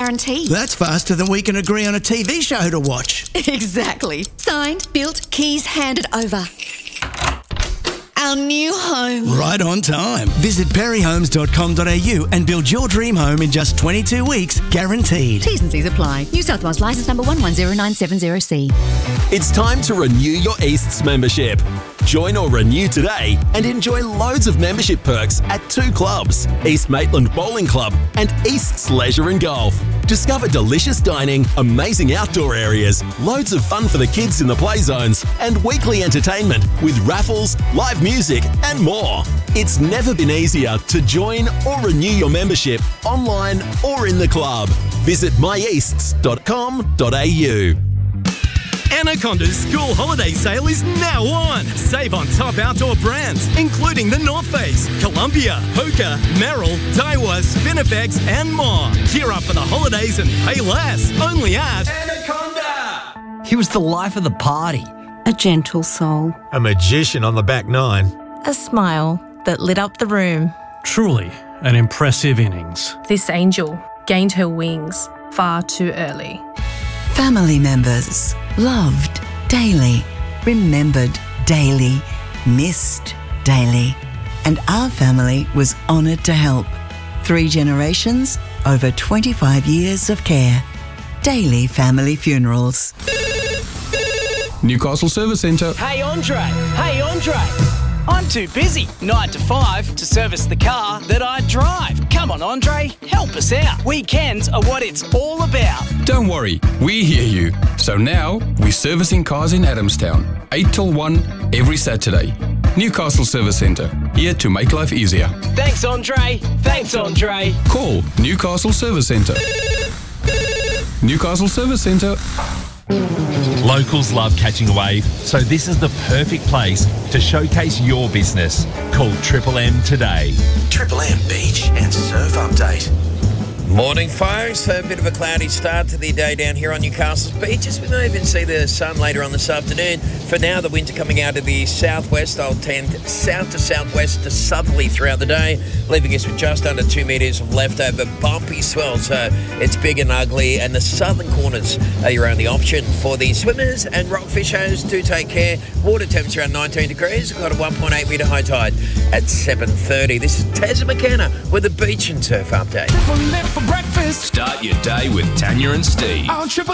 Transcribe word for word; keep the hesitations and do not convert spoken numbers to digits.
guarantee. That's faster than we can agree on a T V show to watch. Exactly. Signed, built, keys handed over. Our new home. Right on time. Visit perry homes dot com dot a u and build your dream home in just twenty-two weeks, guaranteed. T's and C's apply. New South Wales licence number one one zero nine seven zero C. It's time to renew your Easts membership. Join or renew today and enjoy loads of membership perks at two clubs, East Maitland Bowling Club and Easts Leisure and Golf. Discover delicious dining, amazing outdoor areas, loads of fun for the kids in the play zones, and weekly entertainment with raffles, live music and more. It's never been easier to join or renew your membership online or in the club. Visit my easts dot com dot a u. Anaconda's school holiday sale is now on. Save on top outdoor brands, including the North Face, Columbia, Hoka, Merrell, Daiwa, Spinifex, and more. Gear up for the holidays and pay less. Only at Anaconda. He was the life of the party. A gentle soul. A magician on the back nine. A smile that lit up the room. Truly an impressive innings. This angel gained her wings far too early. Family members, loved daily, remembered daily, missed daily. And our family was honoured to help. Three generations, over twenty-five years of care. Daily Family Funerals. Newcastle Service Centre. Hey Andre, hey Andre. I'm too busy, nine to five, to service the car that I drive. Come on, Andre, help us out. Weekends are what it's all about. Don't worry, we hear you. So now, we're servicing cars in Adamstown, eight till one every Saturday. Newcastle Service Centre, here to make life easier. Thanks, Andre. Thanks, Andre. Call Newcastle Service Centre. Newcastle Service Centre. Locals love catching a wave, so this is the perfect place to showcase your business. Call Triple M today. Triple M Beach and Surf Update. Morning, folks. A bit of a cloudy start to the day down here on Newcastle's beaches. We may even see the sun later on this afternoon. For now, the winds are coming out of the southwest. They'll tend south to southwest to southerly throughout the day, leaving us with just under two metres of leftover bumpy swell. So it's big and ugly, and the southern corners are your only option. For the swimmers and rockfishers, do take care. Water temperature around nineteen degrees. We've got a one point eight metre high tide at seven thirty. This is Tazza McKenna with the Beach and Surf Update. Breakfast. Start your day with Tanya and Steve.